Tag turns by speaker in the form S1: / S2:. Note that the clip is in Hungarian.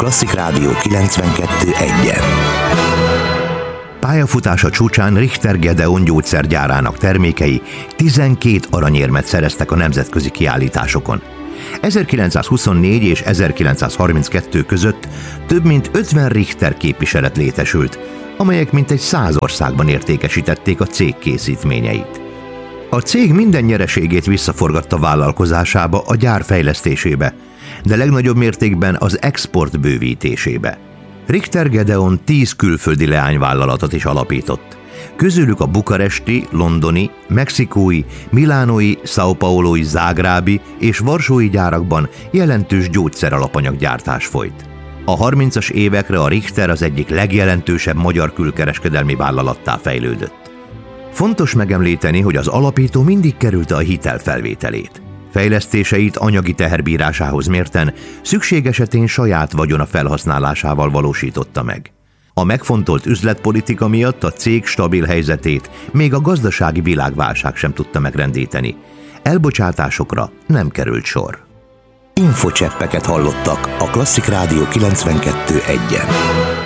S1: Klasszik Rádió 92.1-en. Pályafutása csúcsán Richter Gedeon gyógyszergyárának termékei 12 aranyérmet szereztek a nemzetközi kiállításokon. 1924 és 1932 között több mint 50 Richter képviselet létesült, amelyek mintegy 100 országban értékesítették a cég készítményeit. A cég minden nyereségét visszaforgatta vállalkozásába, a gyár fejlesztésébe, de legnagyobb mértékben az export bővítésébe. Richter Gedeon 10 külföldi leányvállalatot is alapított. Közülük a bukaresti, londoni, mexikói, milánói, São Paulói, zágrábi és varsói gyárakban jelentős gyógyszeralapanyaggyártás folyt. A 30-as évekre a Richter az egyik legjelentősebb magyar külkereskedelmi vállalattá fejlődött. Fontos megemlíteni, hogy az alapító mindig kerülte a hitel felvételét. Fejlesztéseit anyagi teherbírásához mérten szükség esetén saját vagyona felhasználásával valósította meg. A megfontolt üzletpolitika miatt a cég stabil helyzetét még a gazdasági világválság sem tudta megrendíteni. Elbocsátásokra nem került sor. Infocseppeket hallottak a Klasszik Rádió 92.1-en.